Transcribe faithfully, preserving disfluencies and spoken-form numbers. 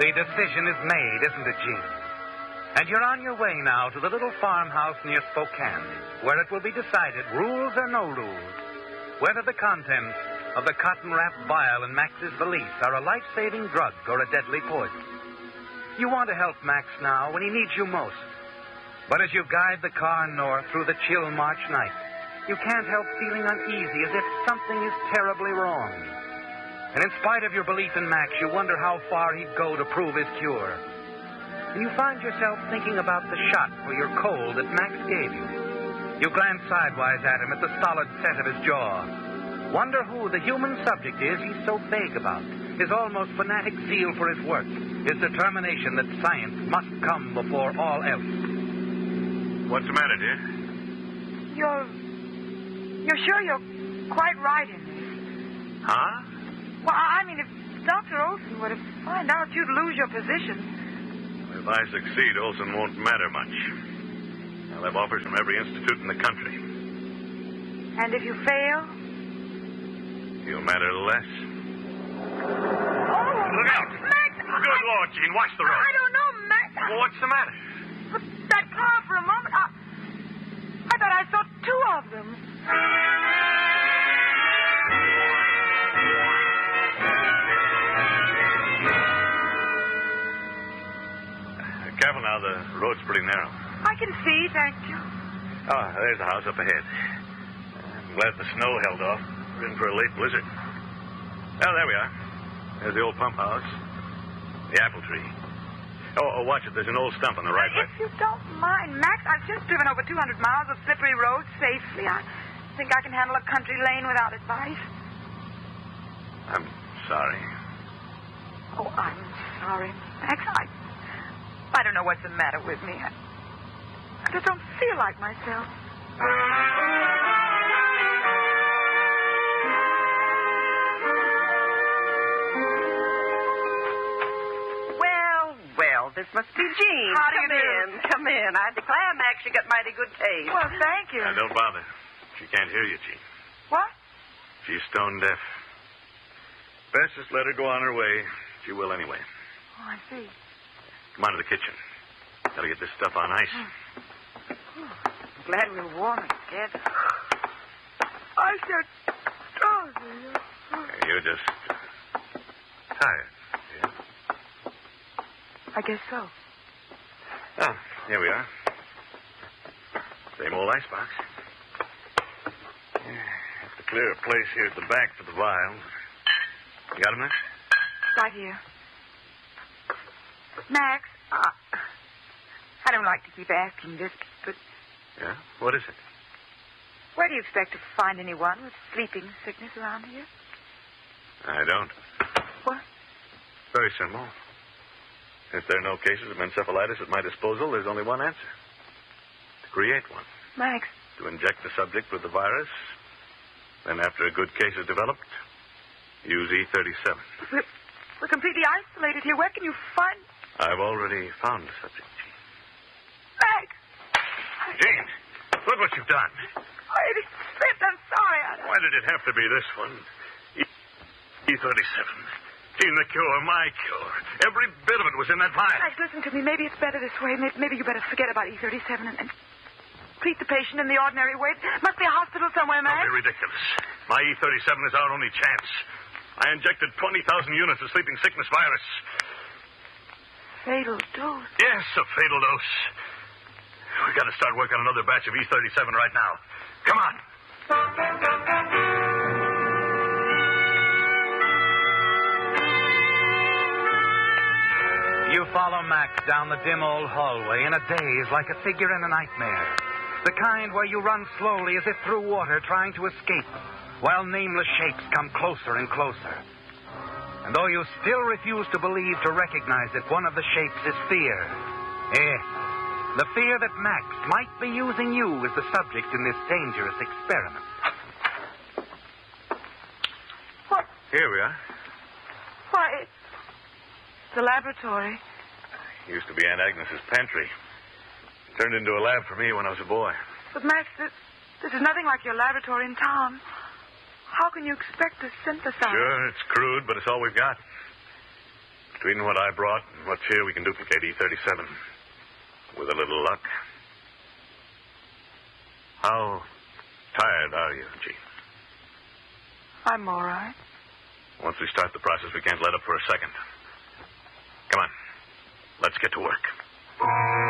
The decision is made, isn't it, Gene? And you're on your way now to the little farmhouse near Spokane, where it will be decided, rules or no rules, whether the contents of the cotton-wrapped vial in Max's valise are a life-saving drug or a deadly poison. You want to help Max now when he needs you most. But as you guide the car north through the chill March night, you can't help feeling uneasy as if something is terribly wrong. And in spite of your belief in Max, you wonder how far he'd go to prove his cure. And you find yourself thinking about the shot for your cold that Max gave you. You glance sidewise at him at the solid set of his jaw. Wonder who the human subject is he's so vague about. His almost fanatic zeal for his work. His determination that science must come before all else. What's the matter, dear? You're... You're sure you're quite right in this? Huh? Well, I mean, if Doctor Olson were to find out you'd lose your position... If I succeed, Olson won't matter much. I'll have offers from every institute in the country. And if you fail? He'll matter less. Oh, Look out! Max! Good I, Lord, Gene, watch the road. I don't know, Max. Well, what's the matter? But that car for a moment, I, I thought I saw two of them. Careful now, the road's pretty narrow. I can see, thank you. Oh, there's the house up ahead. I'm glad the snow held off. We're in for a late blizzard. Oh, there we are. There's the old pump house. The apple tree. Oh, oh, watch it. There's an old stump on the right. If you don't mind, Max, I've just driven over two hundred miles of slippery roads safely. I think I can handle a country lane without advice. I'm sorry. Oh, I'm sorry, Max. I, I don't know what's the matter with me. I, I just don't feel like myself. Well, well, this must be Jean. How do you Come do? in, come in. I declare, Max, you got mighty good taste. Well, thank you. Now, don't bother. She can't hear you, Gene. What? She's stone deaf. Best just let her go on her way. She will anyway. Oh, I see. Come on to the kitchen. Gotta get this stuff on ice. I'm glad we were warm together. I said, darling. You're just uh, tired. Yeah? I guess so. Oh, here we are. Same old icebox. Yeah, have to clear a place here at the back for the vials. You got 'em there? Right here. Max, uh, I don't like to keep asking this, but Yeah? What is it? where do you expect to find anyone with sleeping sickness around here? I don't. What? Very simple. If there are no cases of encephalitis at my disposal, there's only one answer. To create one. Max, To inject the subject with the virus. Then after a good case is developed, use E thirty-seven. we're, we're completely isolated here. Where can you find... I've already found the subject, Gene. Max! Gene, look what you've done. I it slipped. I'm sorry. I... Why did it have to be this one? E thirty-seven. Gene, the cure, my cure. Every bit of it was in that vial. Max, listen to me. Maybe it's better this way. Maybe, maybe you better forget about E thirty-seven and, and treat the patient in the ordinary way. Must be a hospital somewhere, Max. Don't be ridiculous. My E thirty-seven is our only chance. I injected twenty thousand units of sleeping sickness virus. Fatal dose. Yes, a fatal dose. We've got to start working on another batch of E thirty-seven right now. Come on. You follow Max down the dim old hallway in a daze like a figure in a nightmare. The kind where you run slowly as if through water trying to escape, while nameless shapes come closer and closer. And though you still refuse to believe to recognize that one of the shapes is fear, eh, the fear that Max might be using you as the subject in this dangerous experiment. What? Here we are. Why, it's the laboratory. It used to be Aunt Agnes's pantry. Turned into a lab for me when I was a boy. But, Max, this, this is nothing like your laboratory in town. How can you expect to synthesize? Sure, it's crude, but it's all we've got. Between what I brought and what's here, we can duplicate E thirty-seven. With a little luck. How tired are you, Jean? I'm all right. Once we start the process, we can't let up for a second. Come on. Let's get to work.